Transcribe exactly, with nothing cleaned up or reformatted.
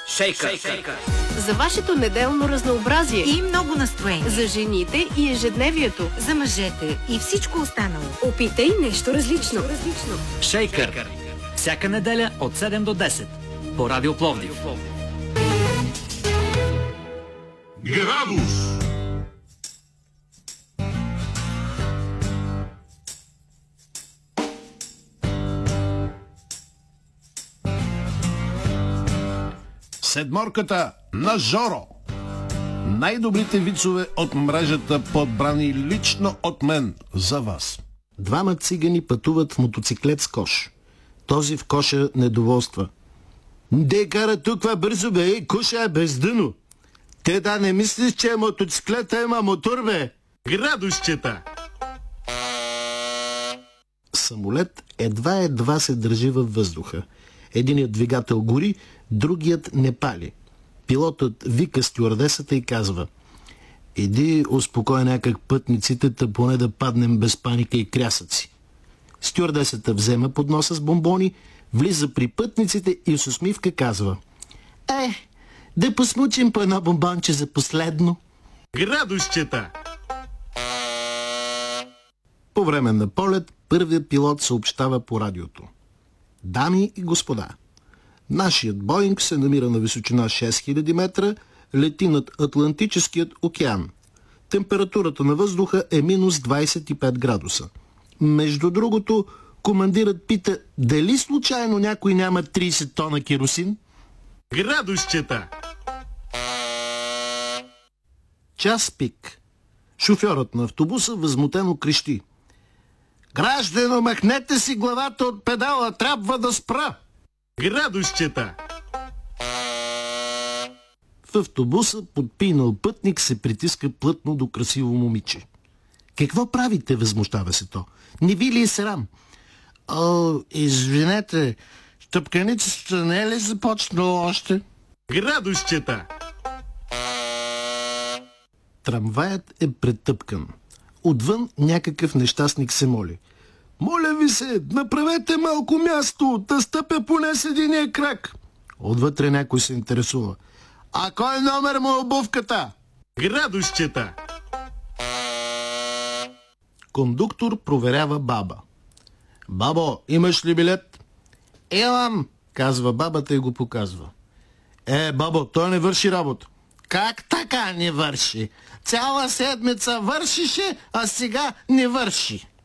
Шейкър. Шейкър. За вашето неделно разнообразие и много настроение. За жените и ежедневието. За мъжете и всичко останало. Опитай нещо различно. различно. Шейкър. Всяка неделя от седем до десет. По Радио Пловдив. Градус. Седморката на Жоро. Най-добрите вицове от мрежата, подбрани лично от мен за вас. Двама цигани пътуват в мотоциклет с кош. Този в коша недоволства. Де кара тук бързо, бе, коша е без дъно. Те да не мислиш, че мотоциклета има мотор, бе. Градусчета. Самолет едва-едва се държи във въздуха. Единият двигател гори, другият не пали. Пилотът вика стюардесата и казва: иди успокой някак пътниците, та поне да паднем без паника и крясъци. Стюардесата взема подноса с бомбони, влиза при пътниците и с усмивка казва: е, да посмучим по едно бомбонче за последно. Градусчета. По време на полет първият пилот съобщава по радиото: дами и господа, нашият Боинг се намира на височина шест хиляди метра, лети над Атлантическият океан. Температурата на въздуха е минус двадесет и пет градуса. Между другото, командирът пита дали случайно някой няма тридесет тона керосин? Градусчета. Час пик. Шофьорът на автобуса възмутено крещи: граждано, махнете си главата от педала, трябва да спра! Градусчета. В автобуса подпинал пътник се притиска плътно до красиво момиче. Какво правите, възмущава се то? Не ви ли е срам? О, извинете, стъпканицата не е ли започнала още? Градусчета. Трамваят е претъпкан. Отвън някакъв нещастник се моли: моля ви се, направете малко място, да стъпя поне с единия крак. Отвътре някой се интересува: а кой номер му е обувката? Градусчета. Кондуктор проверява баба. Бабо, имаш ли билет? Имам, казва бабата и го показва. Е, бабо, той не върши работа. Как така не върши? Цяла седмица вършише, а сега не върши.